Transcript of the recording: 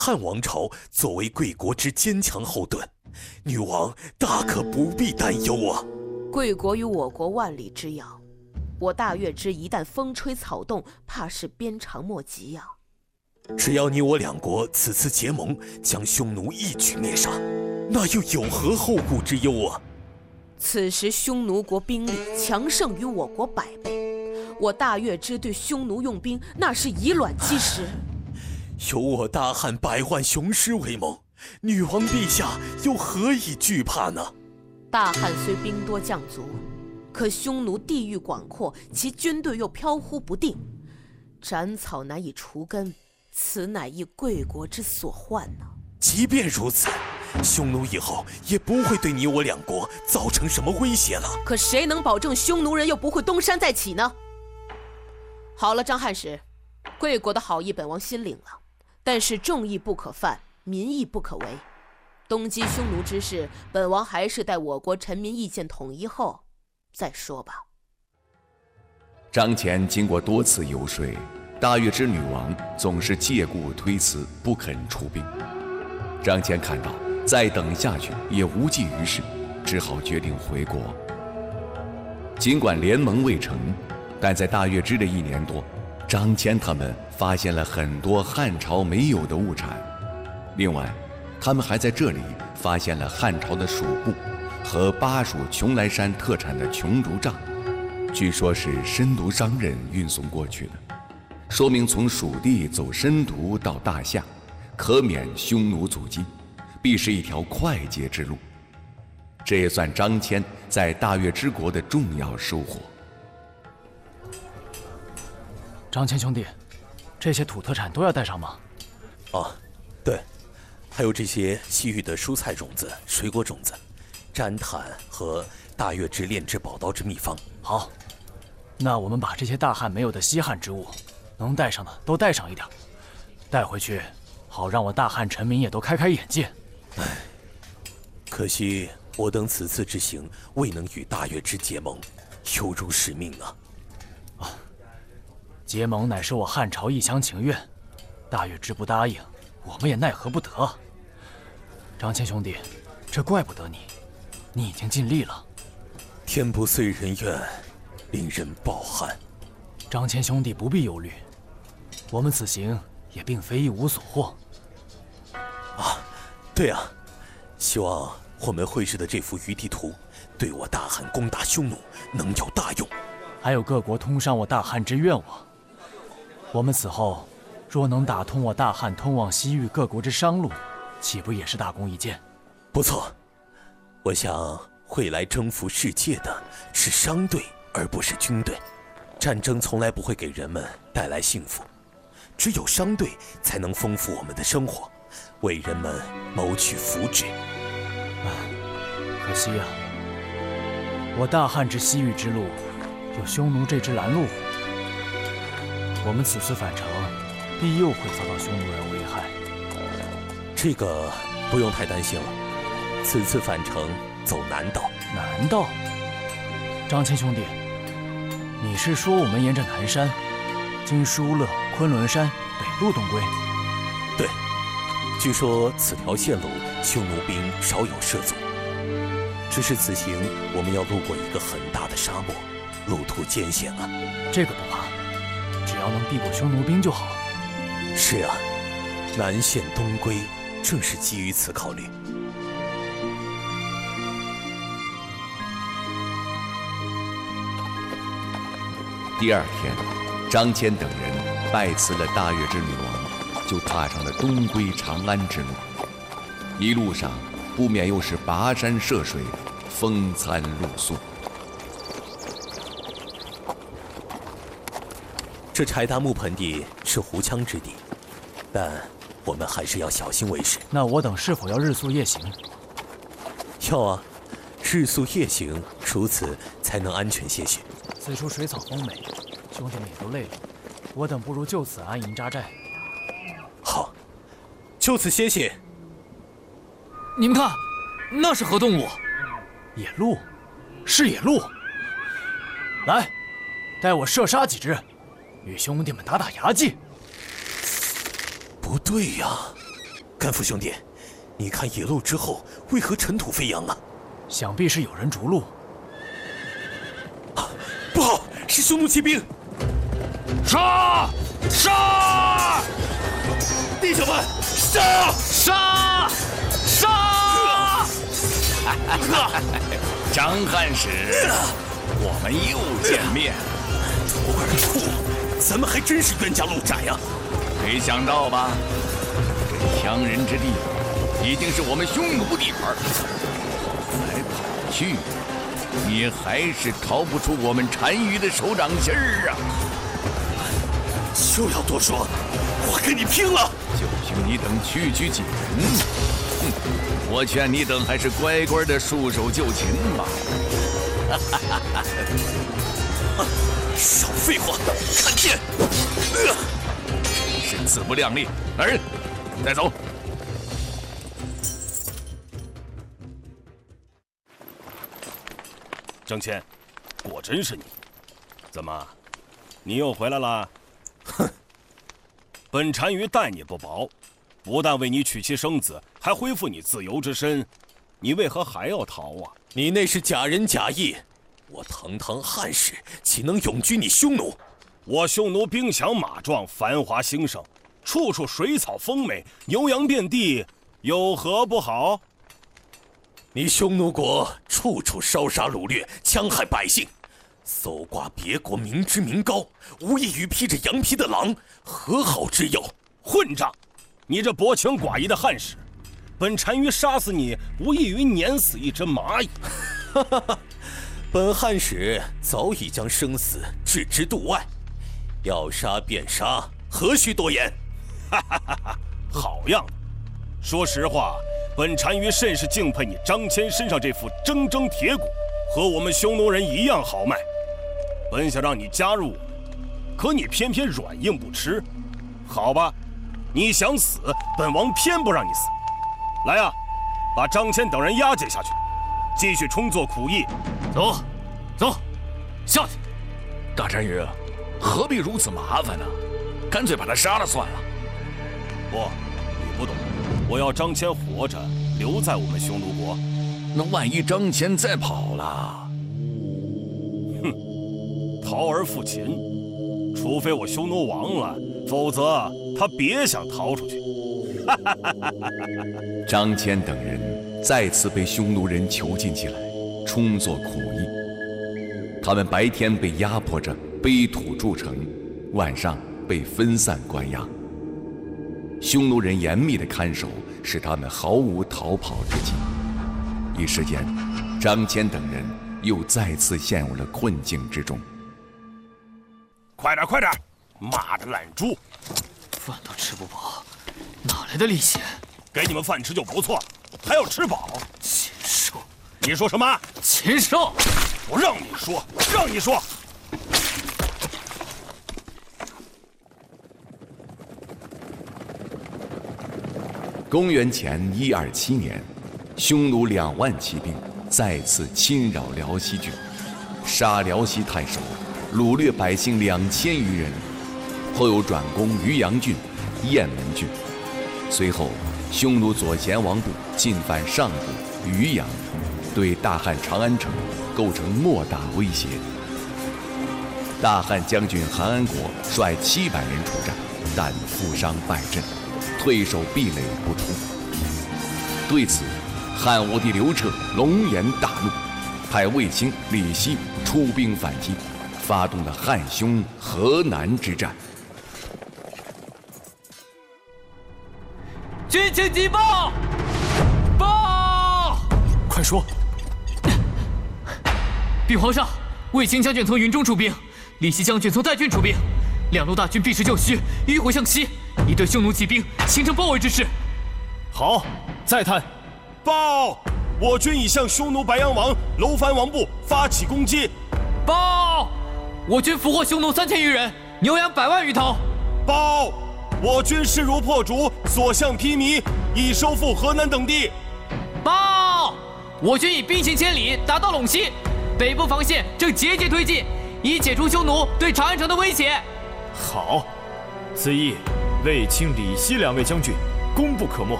汉王朝作为贵国之坚强后盾，女王大可不必担忧啊。 贵国与我国万里之遥，我大月之一旦风吹草动，怕是鞭长莫及呀。 只要你我两国此次结盟，将匈奴一举灭杀，那又有何后顾之忧啊？ 此时匈奴国兵力强盛于我国100倍，我大月之对匈奴用兵，那是以卵击石。 有我大汉百万雄师为盟，女王陛下又何以惧怕呢？ 大汉虽兵多将足，可匈奴地域广阔，其军队又飘忽不定，斩草难以除根，此乃一贵国之所患呢。 即便如此，匈奴以后也不会对你我两国造成什么威胁了。 可谁能保证匈奴人又不会东山再起呢？好了，张翰使，贵国的好意本王心领了，但是众义不可犯，民意不可违。东击匈奴之事，本王还是待我国臣民意见统一后再说吧。 张骞经过多次游说，大月之女王总是借故推辞，不肯出兵。张骞看到再等下去也无济于事，只好决定回国。尽管联盟未成，但在大月之的1年多，张骞他们发现了很多汉朝没有的物产。另外，他们还在这里发现了汉朝的蜀布和巴蜀邛崃山特产的琼竹杖，据说是申毒商人运送过去的，说明从蜀地走申毒到大夏，可免匈奴阻击，必是一条快捷之路。这也算张骞在大月之国的重要收获。 张骞兄弟，这些土特产都要带上吗？ 啊，对，还有这些西域的蔬菜种子、水果种子、毡毯和大月之炼制宝刀之秘方。 好，那我们把这些大汉没有的稀罕之物，能带上的都带上一点，带回去，好让我大汉臣民也都开开眼界。 唉，可惜我等此次之行未能与大月之结盟，犹如使命啊！ 结盟乃是我汉朝一厢情愿，大月之不答应，我们也奈何不得。张骞兄弟，这怪不得你，你已经尽力了。 天不遂人愿，令人抱憾。 张骞兄弟不必忧虑，我们此行也并非一无所获。 啊，对啊，希望我们绘制的这幅鱼地图，对我大汉攻打匈奴能有大用。 还有各国通商我大汉之愿望，我们此后若能打通我大汉通往西域各国之商路，岂不也是大功一件？ 不错，我想会来征服世界的是商队，而不是军队。战争从来不会给人们带来幸福，只有商队才能丰富我们的生活，为人们谋取福祉。 可惜啊，我大汉之西域之路，有匈奴这只拦路虎。我们此次返程，必又会遭到匈奴人危害。 这个不用太担心了，此次返程走南道。 南道？张骞兄弟，你是说我们沿着南山，经疏勒、昆仑山北路东归？ 对，据说此条线路匈奴兵少有涉足，只是此行我们要路过一个很大的沙漠，路途艰险啊。 这个不怕，只要能避过匈奴兵就好。 是啊，南线东归正是基于此考虑。 第二天，张骞等人拜辞了大月之女王，就踏上了东归长安之路。一路上不免又是跋山涉水，风餐露宿。 这柴达木盆地是胡羌之地，但我们还是要小心为是。 那我等是否要日宿夜行？ 要啊，日宿夜行，如此才能安全歇息。 此处水草丰美，兄弟们也都累了，我等不如就此安营扎寨。 好，就此歇息。 你们看，那是何动物？ 野鹿，是野鹿。来，带我射杀几只，与兄弟们打打牙祭。 不对呀， 甘父兄弟，你看野路之后为何尘土飞扬啊？ 想必是有人逐鹿。 不好，是匈奴骑兵！ 杀！杀！ 弟兄们，杀！ 杀！杀！ 张汉使，我们又见面。 徒儿处，咱们还真是冤家路窄呀！ 没想到吧？这羌人之地，一定是我们匈奴地盘。跑来跑去，你还是逃不出我们单于的手掌心儿啊！ 就要多说，我跟你拼了！ 就凭你等区区几人，我劝你等还是乖乖的束手就擒吧。 少废话，看天！ 真是自不量力！儿，带走。 张骞，果真是你？怎么，你又回来了？哼！本单于待你不薄，不但为你娶妻生子，还恢复你自由之身，你为何还要逃啊？ 你那是假仁假义，我堂堂汉室岂能永居你匈奴？ 我匈奴兵强马壮，繁华兴盛，处处水草丰美，牛羊遍地，有何不好？ 你匈奴国处处烧杀掳掠，戕害百姓，搜刮别国民脂民膏，无异于披着羊皮的狼，何好之有？ 混账！你这薄情寡义的汉使，本单于杀死你，无异于碾死一只蚂蚁。 本汉使早已将生死置之度外，要杀便杀，何须多言？ 好样的！说实话，本单于甚是敬佩你张骞身上这副铮铮铁骨，和我们匈奴人一样豪迈。本想让你加入我们，可你偏偏软硬不吃。好吧，你想死，本王偏不让你死。来呀，把张骞等人押解下去，继续充作苦役。 走，走，下去。 大单于，何必如此麻烦呢？干脆把他杀了算了。 不，你不懂，我要张骞活着留在我们匈奴国。 那万一张骞再跑了？ 哼，逃而复秦，除非我匈奴亡了，否则他别想逃出去。 张骞等人再次被匈奴人囚禁起来，充作苦役。他们白天被压迫着背土筑城，晚上被分散关押。匈奴人严密的看守，使他们毫无逃跑之机。一时间，张骞等人又再次陷入了困境之中。 快点，快点！妈的懒猪！ 饭都吃不饱，哪来的力气？ 给你们饭吃就不错，还要吃饱？ 禽兽！ 你说什么？ 禽兽！ 我让你说，让你说！ 公元前127年，匈奴2万骑兵再次侵扰辽西郡，杀辽西太守，掳掠百姓2000余人，后又转攻渔阳郡、雁门郡。随后，匈奴左贤王部进犯上部、渔阳，对大汉长安城构成莫大威胁。大汉将军韩安国率700人出战，但负伤败阵，退守壁垒不出。对此，汉武帝刘彻龙颜大怒，派卫青、李希出兵反击，发动了汉匈河南之战。 军情急报！报！ 快说！ 禀皇上，卫青将军从云中出兵，李希将军从代郡出兵，两路大军避实就绪，迂回向西，已对匈奴骑兵形成包围之势。 好，再探。 报！我军已向匈奴白阳王、楼烦王部发起攻击。 报！我军俘获匈奴3000余人，牛羊100万余头。 报！我军势如破竹，所向披靡，已收复河南等地。 报！我军以兵行千里，达到陇西，北部防线正节节推进，以解除匈奴对长安城的威胁。 好，此役卫青、李希2位将军功不可没。